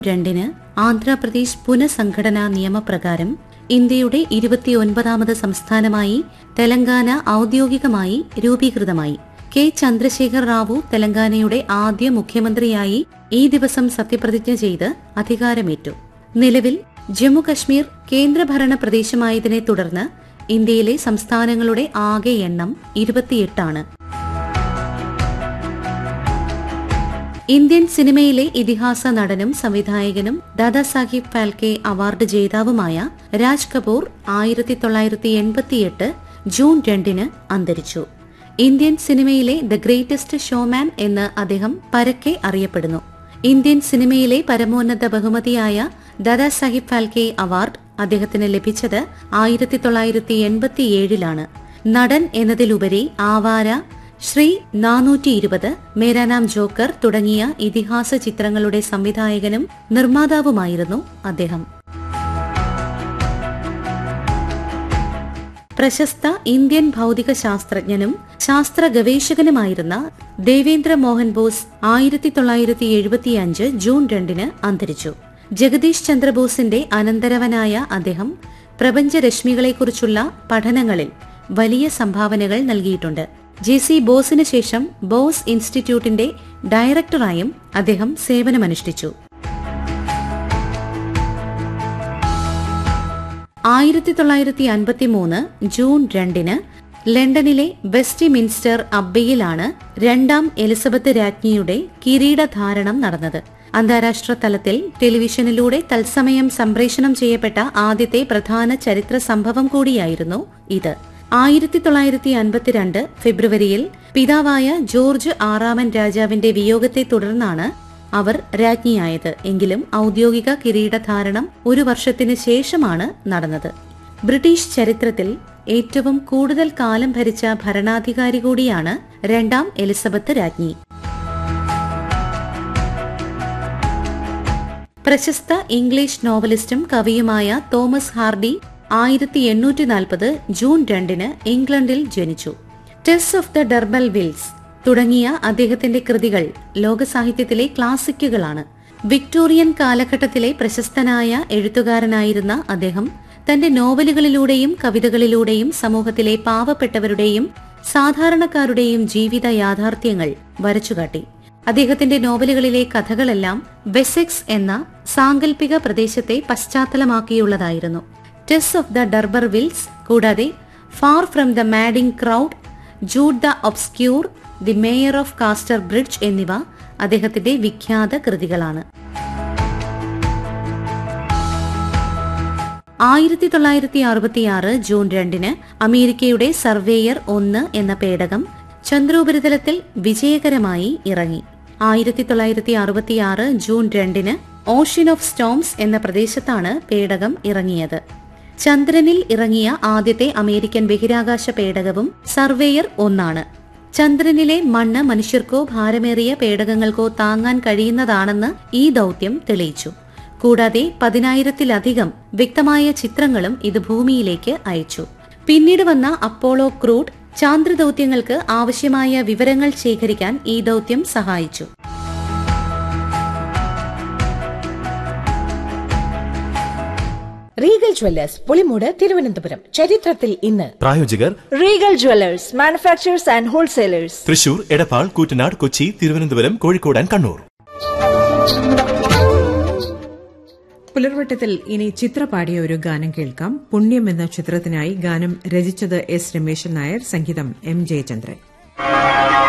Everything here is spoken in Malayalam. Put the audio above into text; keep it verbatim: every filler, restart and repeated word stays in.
രണ്ടിന് ആന്ധ്രാപ്രദേശ് പുനഃസംഘടനാ നിയമപ്രകാരം ഇന്ത്യയുടെ ഇരുപത്തിയൊൻപതാമത് സംസ്ഥാനമായി തെലങ്കാന ഔദ്യോഗികമായി രൂപീകൃതമായി. കെ ചന്ദ്രശേഖർ റാവു തെലങ്കാനയുടെ ആദ്യ മുഖ്യമന്ത്രിയായി ഈ ദിവസം സത്യപ്രതിജ്ഞ ചെയ്ത് അധികാരമേറ്റു. നിലവിൽ ജമ്മുകശ്മീർ കേന്ദ്രഭരണ പ്രദേശമായതിനെ തുടർന്ന് ഇന്ത്യയിലെ സംസ്ഥാനങ്ങളുടെ ആകെ എണ്ണം ഇരുപത്തിയെട്ടാണ്. ഇന്ത്യൻ സിനിമയിലെ ഇതിഹാസ നടനും സംവിധായകനും ദാദാസാഹിബ് ഫാൽക്കെ അവാർഡ് ജേതാവുമായ രാജ് കപൂർ ആയിരത്തി തൊള്ളായിരത്തി എൺപത്തിയെട്ട് ജൂൺ രണ്ടിന് അന്തരിച്ചു. ഇന്ത്യൻ സിനിമയിലെ ദ ഗ്രേറ്റസ്റ്റ് ഷോമാൻ എന്ന് അദ്ദേഹം പരക്കെ അറിയപ്പെടുന്നു. ഇന്ത്യൻ സിനിമയിലെ പരമോന്നത ബഹുമതിയായ ദാദാസാഹിബ് ഫാൽക്കെ അവാർഡ് അദ്ദേഹത്തിന് ലഭിച്ചത് ആയിരത്തി തൊള്ളായിരത്തി എൺപത്തിയേഴിലാണ്. നടൻ എന്നതിലുപരി ആവാര, ശ്രീ നാനൂറ്റി ഇരുപത്, മേരാ നാം ജോക്കർ തുടങ്ങിയ ഇതിഹാസ ചിത്രങ്ങളുടെ സംവിധായകനും നിർമ്മാതാവുമായിരുന്നു അദ്ദേഹം. പ്രശസ്ത ഇന്ത്യൻ ഭൌതിക ശാസ്ത്രജ്ഞനും ശാസ്ത്ര ഗവേഷകനുമായിരുന്ന ദേവേന്ദ്ര മോഹൻ ബോസ് ആയിരത്തി തൊള്ളായിരത്തി എഴുപത്തിയഞ്ച് ജൂൺ രണ്ടിന് അന്തരിച്ചു. ജഗദീഷ് ചന്ദ്രബോസിന്റെ അനന്തരവനായ അദ്ദേഹം പ്രപഞ്ചരശ്മികളെക്കുറിച്ചുള്ള പഠനങ്ങളിൽ വലിയ സംഭാവനകൾ നൽകിയിട്ടുണ്ട്. ജെ സി ബോസിന് ശേഷം ബോസ് ഇൻസ്റ്റിറ്റ്യൂട്ടിന്റെ ഡയറക്ടറായും അദ്ദേഹം സേവനമനുഷ്ഠിച്ചു. ആയിരത്തി തൊള്ളായിരത്തി അൻപത്തിമൂന്ന് ജൂൺ രണ്ടിന് ലണ്ടനിലെ വെസ്റ്റ് മിൻസ്റ്റർ അബ്ബയിലാണ് രണ്ടാം എലിസബത്ത് രാജ്ഞിയുടെ കിരീടധാരണം നടന്നത്. അന്താരാഷ്ട്ര തലത്തിൽ ടെലിവിഷനിലൂടെ തത്സമയം സംപ്രേഷണം ചെയ്യപ്പെട്ട ആദ്യത്തെ പ്രധാന ചരിത്ര സംഭവം കൂടിയായിരുന്നു ഇത്. ആയിരത്തി തൊള്ളായിരത്തി അൻപത്തിരണ്ട് ഫെബ്രുവരിയിൽ പിതാവായ ജോർജ് ആറാമൻ രാജാവിന്റെ വിയോഗത്തെ തുടർന്നാണ് അവർ രാജ്ഞിയായത്. എങ്കിലും ഔദ്യോഗിക കിരീടധാരണം ഒരു വർഷത്തിന് ശേഷമാണ് നടന്നത്. ബ്രിട്ടീഷ് ചരിത്രത്തിൽ ഏറ്റവും കൂടുതൽ കാലം ഭരിച്ച ഭരണാധികാരി കൂടിയാണ് രണ്ടാം എലിസബത്ത് രാജ്ഞി. പ്രശസ്ത ഇംഗ്ലീഷ് നോവലിസ്റ്റും കവിയുമായ തോമസ് ഹാർഡി ആയിരത്തി എണ്ണൂറ്റി നാൽപ്പത് ജൂൺ രണ്ടിന് ഇംഗ്ലണ്ടിൽ ജനിച്ചു. ടെസ് ഓഫ് ദ ഡർബൽ വിൽസ് തുടങ്ങിയ അദ്ദേഹത്തിന്റെ കൃതികൾ ലോകസാഹിത്യത്തിലെ ക്ലാസിക്കുകളാണ്. വിക്ടോറിയൻ കാലഘട്ടത്തിലെ പ്രശസ്തനായ എഴുത്തുകാരനായിരുന്ന അദ്ദേഹം തന്റെ നോവലുകളിലൂടെയും കവിതകളിലൂടെയും സമൂഹത്തിലെ പാവപ്പെട്ടവരുടെയും സാധാരണക്കാരുടെയും ജീവിത യാഥാർത്ഥ്യങ്ങൾ വരച്ചുകാട്ടി. അദ്ദേഹത്തിന്റെ നോവലുകളിലെ കഥകളെല്ലാം വെസെക്സ് എന്ന സാങ്കല്പിക പ്രദേശത്തെ പശ്ചാത്തലമാക്കിയുള്ളതായിരുന്നു. ടെസ് ഓഫ് ദ ഡർബർ വിൽസ് കൂടാതെ far from the മാഡിംഗ് crowd, Jude the obscure, the mayor of castor bridge എന്നിവ അദ്ദേഹത്തിന്റെ വിഖ്യാത കൃതികളാണ്. ആയിരത്തി തൊള്ളായിരത്തി അറുപത്തിയാറ് ജൂൺ രണ്ടിന് അമേരിക്കയുടെ സർവേയർ ഒന്ന് എന്ന പേടകം ചന്ദ്രോപരിതലത്തിൽ വിജയകരമായി ഇറങ്ങി. ആയിരത്തി തൊള്ളായിരത്തി അറുപത്തിയാറ് ജൂൺ രണ്ടിന് ഓഷ്യൻ ഓഫ് സ്റ്റോംസ് എന്ന പ്രദേശത്താണ് പേടകം ഇറങ്ങിയത്. ചന്ദ്രനിൽ ഇറങ്ങിയ ആദ്യത്തെ അമേരിക്കൻ ബഹിരാകാശ പേടകവും സർവേയർ ഒന്നാണ്. ചന്ദ്രനിലെ മണ്ണ് മനുഷ്യർക്കോ ഭാരമേറിയ പേടകങ്ങൾക്കോ താങ്ങാൻ കഴിയുന്നതാണെന്ന് ഈ ദൌത്യം തെളിയിച്ചു. കൂടാതെ പതിനായിരത്തിലധികം വ്യക്തമായ ചിത്രങ്ങളും ഇത് ഭൂമിയിലേക്ക് അയച്ചു. പിന്നീട് വന്ന അപ്പോളോ ക്രൂഡ് ചാന്ദ്രദൌത്യങ്ങൾക്ക് ആവശ്യമായ വിവരങ്ങൾ ശേഖരിക്കാൻ ഈ ദൌത്യം സഹായിച്ചു. Regal Jewellers Pulimoodu Thiruvananthapuram. ചരിത്രത്തിൽ ഇന്ന്. പ്രായോജകർ Regal Jewellers, manufacturers and wholesalers, Thrissur, Edappal, Koottanad, Kochi, Thiruvananthapuram, Kozhikode and Kannur. പുലർവട്ടത്തിൽ ഇനി ചിത്ര പാടിയ ഒരു ഗാനം കേൾക്കാം. പുണ്യം എന്ന ചിത്രത്തിനായി ഗാനം രചിച്ചത് എസ് രമേശൻ നായർ, സംഗീതം എം ജയചന്ദ്രൻ.